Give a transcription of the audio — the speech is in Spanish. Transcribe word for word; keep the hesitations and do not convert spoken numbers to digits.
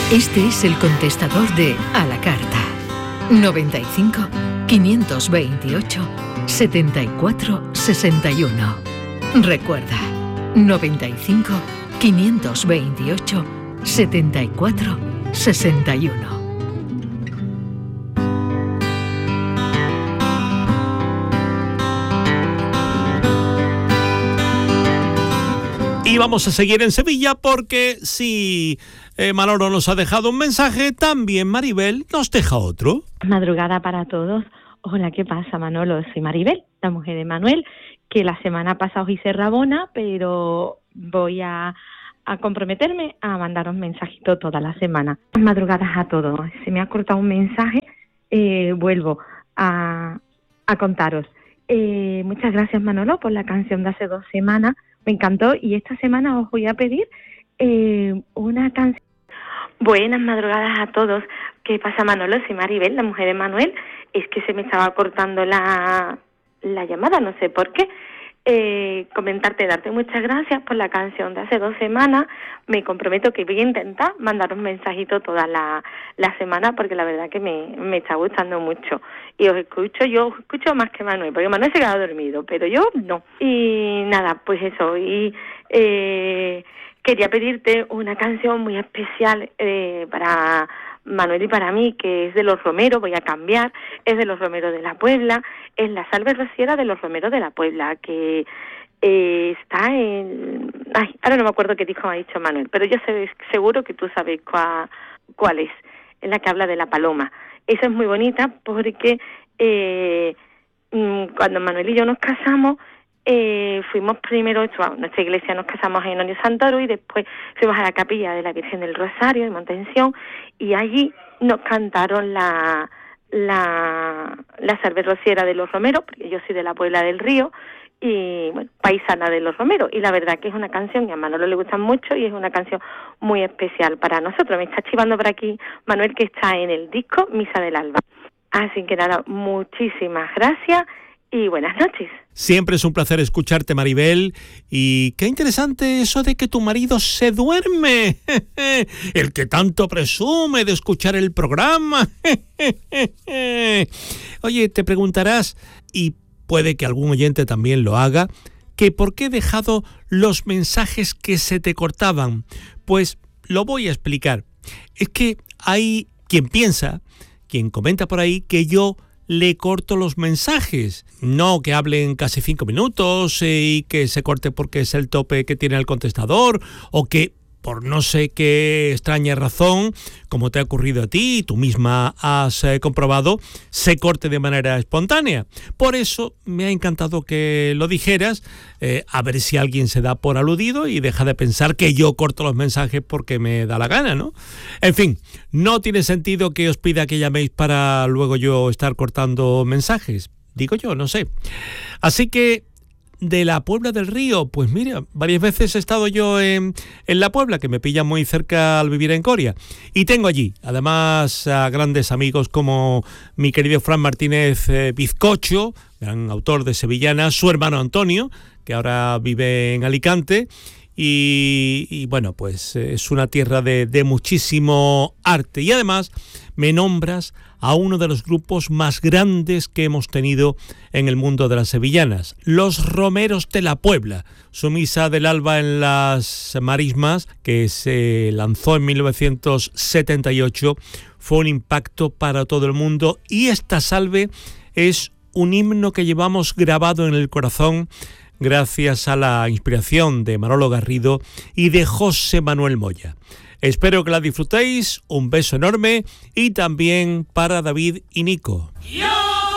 Este es el contestador de A la Carta. noventa y cinco, quinientos veintiocho, setenta y cuatro, sesenta y uno. Recuerda, noventa y cinco, quinientos veintiocho, setenta y cuatro, sesenta y uno. Y vamos a seguir en Sevilla porque si eh, Manolo nos ha dejado un mensaje, también Maribel nos deja otro. Madrugada para todos. Hola, ¿qué pasa, Manolo? Soy Maribel, la mujer de Manuel, que la semana pasada os hice rabona, pero voy a, a comprometerme a mandaros mensajitos toda la semana. Madrugadas a todos. Si me ha cortado un mensaje, eh, vuelvo a, a contaros. Eh, muchas gracias, Manolo, por la canción de hace dos semanas. Me encantó y esta semana os voy a pedir eh, una canción. Buenas madrugadas a todos. ¿Qué pasa, Manolo? Soy Maribel, la mujer de Manuel. Es que se me estaba cortando la, la llamada, no sé por qué. Eh, comentarte, darte muchas gracias por la canción de hace dos semanas. Me comprometo que voy a intentar mandar un mensajito toda la, la semana porque la verdad que me, me está gustando mucho. Y os escucho, yo os escucho más que Manuel, porque Manuel se queda dormido, pero yo no. Y nada, pues eso. Y eh, quería pedirte una canción muy especial eh, para Manuel y para mí, que es de los Romeros, voy a cambiar, es de los Romeros de la Puebla, es la Salve Rociera de los Romeros de la Puebla, que eh, está en... Ay, ahora no me acuerdo qué disco me ha dicho Manuel, pero yo sé, seguro que tú sabes cuál, cuál es, en la que habla de la paloma. Esa es muy bonita porque eh, cuando Manuel y yo nos casamos, Eh, fuimos primero, a nuestra iglesia nos casamos en Onio Santoro y después fuimos a la capilla de la Virgen del Rosario de Montensión y allí nos cantaron la la, la Salve Rociera de los Romeros, porque yo soy de la Puebla del Río y bueno, paisana de los Romeros, y la verdad que es una canción que a Manolo le gusta mucho y es una canción muy especial para nosotros. Me está chivando por aquí Manuel, que está en el disco Misa del Alba. Así que nada, muchísimas gracias y buenas noches. Siempre es un placer escucharte, Maribel, y qué interesante eso de que tu marido se duerme, el que tanto presume de escuchar el programa. Oye, te preguntarás, y puede que algún oyente también lo haga, que por qué he dejado los mensajes que se te cortaban. Pues lo voy a explicar. Es que hay quien piensa, quien comenta por ahí, que yo le corto los mensajes. No que hablen casi cinco minutos y que se corte porque es el tope que tiene el contestador, o que por no sé qué extraña razón, como te ha ocurrido a ti y tú misma has eh, comprobado, se corte de manera espontánea. Por eso me ha encantado que lo dijeras, eh, a ver si alguien se da por aludido y deja de pensar que yo corto los mensajes porque me da la gana, ¿no? En fin, no tiene sentido que os pida que llaméis para luego yo estar cortando mensajes. Digo yo, no sé. Así que de la Puebla del Río, pues mira, varias veces he estado yo en, en la Puebla, que me pilla muy cerca al vivir en Coria, y tengo allí, además, a grandes amigos como mi querido Fran Martínez eh, Bizcocho, gran autor de Sevillana, su hermano Antonio, que ahora vive en Alicante, y, y bueno, pues es una tierra de, de muchísimo arte, y además me nombras a uno de los grupos más grandes que hemos tenido en el mundo de las sevillanas, los Romeros de la Puebla. Su Misa del Alba en las Marismas, que se lanzó en mil novecientos setenta y ocho, fue un impacto para todo el mundo, y esta salve es un himno que llevamos grabado en el corazón gracias a la inspiración de Manolo Garrido y de José Manuel Moya. Espero que la disfrutéis, un beso enorme, y también para David y Nico. ¡Yo!